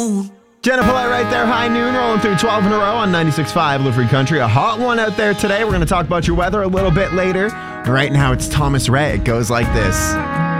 Jenna Polite right there, high noon, rolling through 12 in a row on 96.5 Live Free Country. A hot one out there today. We're going to talk about your weather a little bit later. Right now, it's Thomas Rhett. It goes like this.